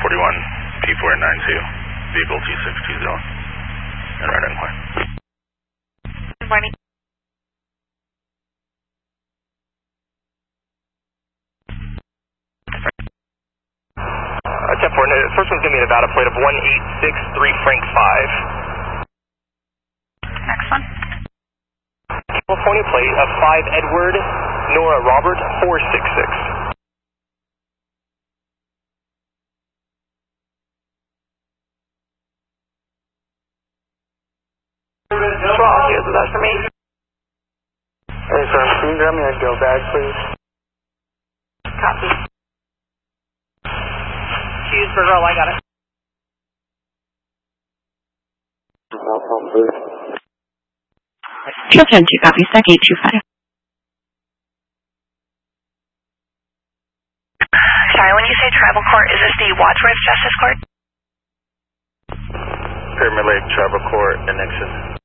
41, P492, vehicle 2620, and right inquiry. Good morning. Step 4, the first one's going to be about a plate of 1863 Frank 5. Next one. California plate of 5 Edward Nora Robert 466. Yes, that's for me. Hey, sir, can you grab me a go bag, please? Copy. Cheeseburger, I got it. Children 2 copy, Stack 825. Sorry, when you say tribal court, is this the Wadsworth Justice Court? Pyramid Lake Tribal Court, annexes.